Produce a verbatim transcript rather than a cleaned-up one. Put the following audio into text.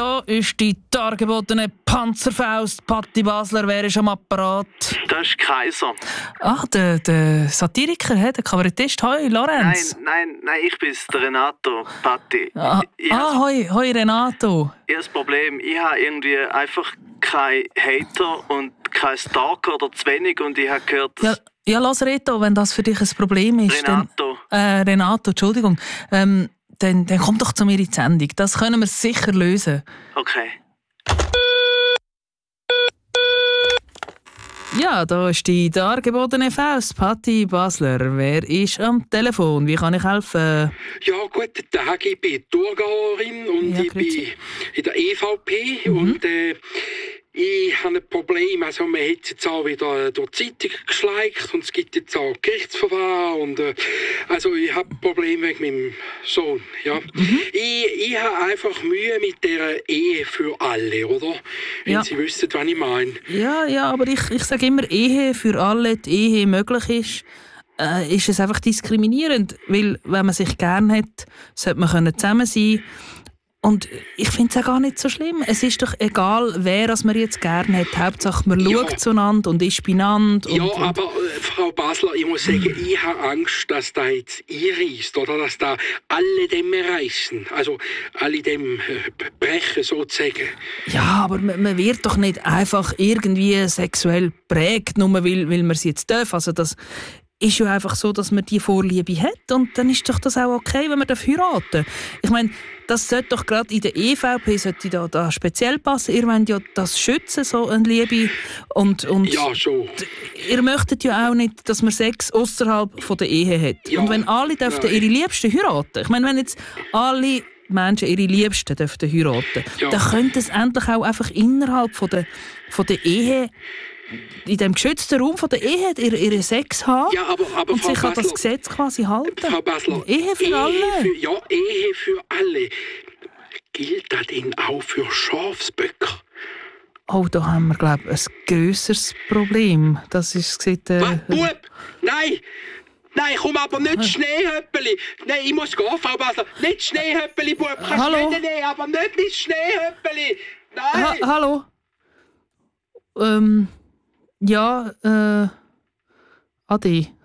Da ist die dargebotene Panzerfaust. Patti Basler, wer ist am Apparat? Das ist Kaiser. Ah, der, der Satiriker, he? Der Kabarettist. Hoi, Lorenz. Nein, nein, nein, ich bin's, der Renato, Patti. Ah, ich, ich ah hoi, hoi, Renato. Ich habe das Problem, ich habe irgendwie einfach keinen Hater und keinen Stalker oder zu wenig und ich habe gehört, dass... Ja, ja, lass Reto, wenn das für dich ein Problem ist. Renato. Dann, äh, Renato, Entschuldigung. Ähm, dann, dann komm doch zu mir in die Sendung. Das können wir sicher lösen. Okay. Ja, da ist die dargebotene Faust, Patti Basler. Wer ist am Telefon? Wie kann ich helfen? Ja, guten Tag, ich bin Thurgauerin und Ja, ich bin grüezi. in der E V P Mhm. und äh, ich habe ein Problem. Also man hat jetzt auch wieder durch die Zeitung geschleicht und es gibt jetzt auch Gerichtsverfahren und äh, also ich habe ein Problem wegen meinem Sohn. Ja. Mhm. Ich, ich habe einfach Mühe mit der Ehe für alle, oder? Wenn Ja. Sie wissen, was ich meine. Ja, ja, aber ich, ich sage immer, Ehe für alle, die Ehe möglich ist, äh, ist es einfach diskriminierend. Weil, wenn man sich gern hat, sollte man können zusammen sein. Und ich finde es auch gar nicht so schlimm. Es ist doch egal, wer es man jetzt gern hat. Hauptsache, man Ja. schaut zueinander und ist beieinander. Und, Ja, und aber äh, Frau Basler, ich muss sagen, ich habe Angst, dass da jetzt einreisst oder dass da alle dem reißen. Also alle dem äh, brechen sozusagen. Ja, aber man, man wird doch nicht einfach irgendwie sexuell prägt, nur weil, weil man es jetzt darf. Also das ist ja einfach so, dass man die Vorliebe hat und dann ist doch das auch okay, wenn man heiraten darf. Ich meine, das sollte doch gerade in der E V P sollte da, da speziell passen. Ihr wollt ja das schützen, so eine Liebe. Und, und Ja, schon. ihr möchtet ja auch nicht, dass man Sex außerhalb der Ehe hat. Ja, und wenn alle dürften nein. ihre Liebsten heiraten, ich meine, wenn jetzt alle Menschen ihre Liebsten dürften heiraten, Ja. dann könnte es endlich auch einfach innerhalb von der, von der Ehe, in dem geschützten Raum von der Ehe, ihre, ihre Sex haben Ja, aber, aber und Frau sich an das Basler, Gesetz quasi halten. Frau Basler, Ehe für alle. Für, ja, Ehe für alle. Gilt das denn auch für Schafsböcker? Oh, da haben wir, glaube ich, ein grösseres Problem. Das ist gesagt, äh, Was, Bub? Nein! Nein, komm aber nicht Schneehöppeli! Nein, ich muss gehen, Frau Basler! Nicht Schneehöppeli, Bub! Kannst Hallo? du nehmen, aber nicht mit Schneehöppeli! ha Nein! hallo? Ähm, ja, äh, Adi.